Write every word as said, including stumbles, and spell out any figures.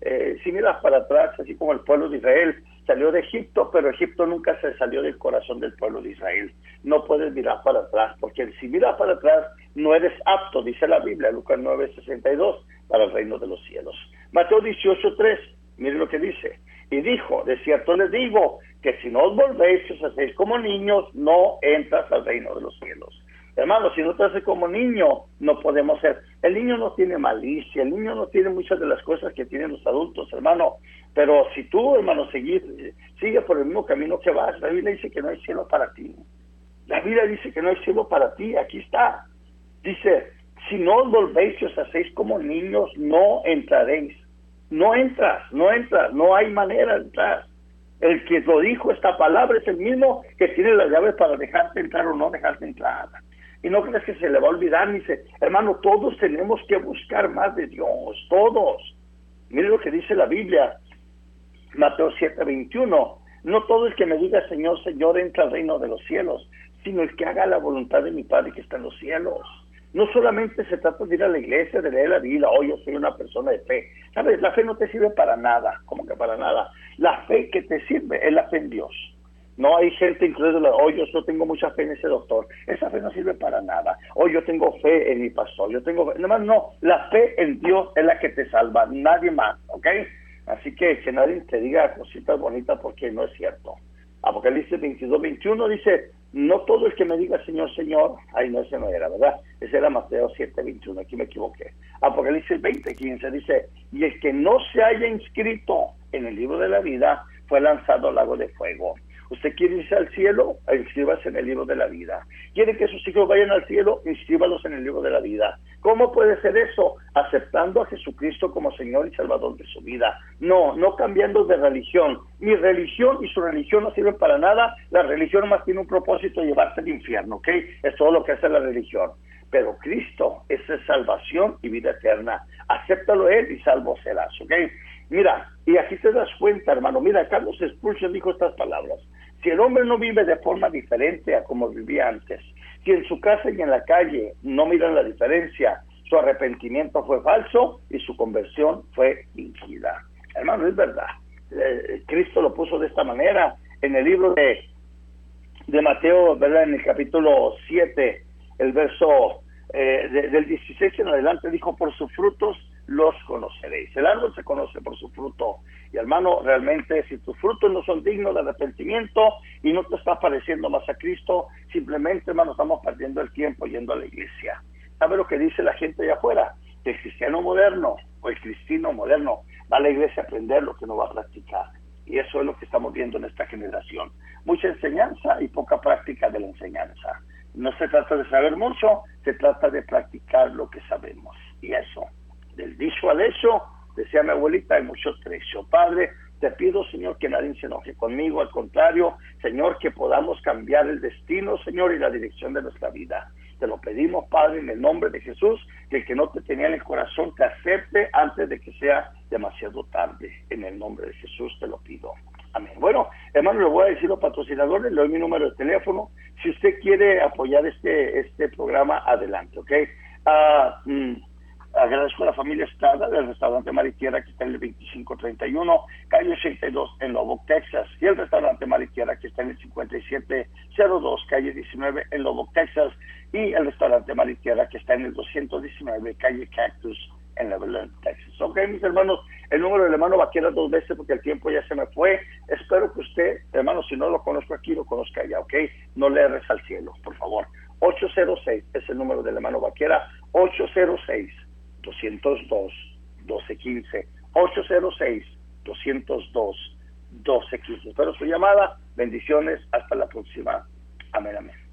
eh, si miras para atrás, así como el pueblo de Israel salió de Egipto, pero Egipto nunca se salió del corazón del pueblo de Israel. No puedes mirar para atrás, porque si miras para atrás, no eres apto, dice la Biblia, Lucas nueve sesenta y dos, para el reino de los cielos. Mateo dieciocho tres, mire lo que dice. Y dijo, de cierto les digo, que si no os volvéis y os hacéis como niños, no entras al reino de los cielos. Hermano, si no te haces como niño, no podemos ser. El niño no tiene malicia, el niño no tiene muchas de las cosas que tienen los adultos, hermano. Pero si tú, hermano, sigues sigue por el mismo camino que vas, la Biblia dice que no hay cielo para ti. La Biblia dice que no hay cielo para ti, aquí está. Dice, si no os volvéis y os hacéis como niños, no entraréis. No entras, no entras, no hay manera de entrar. El que lo dijo esta palabra es el mismo que tiene las llaves para dejarte entrar o no dejarte entrar. Y no crees que se le va a olvidar, dice, hermano, todos tenemos que buscar más de Dios, todos. Mire lo que dice la Biblia, Mateo siete veintiuno, no todo el que me diga Señor, Señor entra al reino de los cielos, sino el que haga la voluntad de mi Padre que está en los cielos. No solamente se trata de ir a la iglesia, de leer la Biblia, oh, yo soy una persona de fe. ¿Sabes? La fe no te sirve para nada, como que para nada. La fe que te sirve es la fe en Dios. No hay gente incrédula, oh, yo solo tengo mucha fe en ese doctor. Esa fe no sirve para nada. Oh, yo tengo fe en mi pastor. Yo tengo fe. Nada más no, la fe en Dios es la que te salva, nadie más, ¿ok? Así que que nadie te diga cositas bonitas porque no es cierto. Apocalipsis veintidós veintiuno dice, no todo el que me diga Señor, Señor, ay no, ese no era, ¿verdad? Ese era Mateo siete veintiuno, aquí me equivoqué. Apocalipsis veinte quince dice, y el que no se haya inscrito en el libro de la vida fue lanzado al lago de fuego. ¿Usted quiere irse al cielo? Inscríbase en el libro de la vida. ¿Quiere que sus hijos vayan al cielo? Inscríbalos en el libro de la vida. ¿Cómo puede ser eso? Aceptando a Jesucristo como Señor y Salvador de su vida. No, no cambiando de religión. Mi religión y su religión no sirven para nada. La religión más tiene un propósito de llevarse al infierno, ¿ok? Es todo lo que hace la religión. Pero Cristo es salvación y vida eterna. Acéptalo Él y salvo serás, ¿ok? Mira, y aquí te das cuenta, hermano. Mira, Carlos Spurgeon dijo estas palabras. Si el hombre no vive de forma diferente a como vivía antes, si en su casa y en la calle no miran la diferencia, su arrepentimiento fue falso y su conversión fue fingida. Hermano, es verdad. Eh, Cristo lo puso de esta manera en el libro de, de Mateo, ¿verdad? En el capítulo siete, el verso eh, de, del dieciséis en adelante, dijo, por sus frutos los conoceréis. El árbol se conoce por su fruto. Y hermano, realmente si tus frutos no son dignos de arrepentimiento y no te está pareciendo más a Cristo, simplemente, hermano, estamos perdiendo el tiempo yendo a la iglesia. ¿Sabe lo que dice la gente allá afuera? Que el cristiano moderno o el cristiano moderno va a la iglesia a aprender lo que no va a practicar. Y eso es lo que estamos viendo en esta generación. Mucha enseñanza y poca práctica de la enseñanza. No se trata de saber mucho, se trata de practicar lo que sabemos. Y eso, del dicho al hecho, decía mi abuelita, hay mucho trecho. Padre, te pido, Señor, que nadie se enoje conmigo. Al contrario, Señor, que podamos cambiar el destino, Señor, y la dirección de nuestra vida. Te lo pedimos, Padre, en el nombre de Jesús, que el que no te tenía en el corazón te acepte antes de que sea demasiado tarde. En el nombre de Jesús te lo pido. Amén. Bueno, hermano, le voy a decir a los patrocinadores, le doy mi número de teléfono. Si usted quiere apoyar este, este programa, adelante, ¿ok? Uh, mm, Agradezco a la familia Estrada del restaurante Mar y Tierra que está en el veinticinco treinta y uno, calle ochenta y dos en Lubbock, Texas, y el restaurante Mar y Tierra que está en el cincuenta y siete cero dos, calle diecinueve en Lubbock, Texas, y el restaurante Mar y Tierra que está en el doscientos diecinueve, calle Cactus en Lebanon, Texas. Ok, mis hermanos, el número del hermano Vaquera dos veces porque el tiempo ya se me fue. Espero que usted, hermano, si no lo conozco aquí, lo conozca allá, ok. No le erres al cielo, por favor. ocho cero seis es el número del hermano Vaquera, ocho cero seis, doscientos dos, doce quince, ocho cero seis, doscientos dos, doce quince. Espero su llamada. Bendiciones. Hasta la próxima. Amén, amén.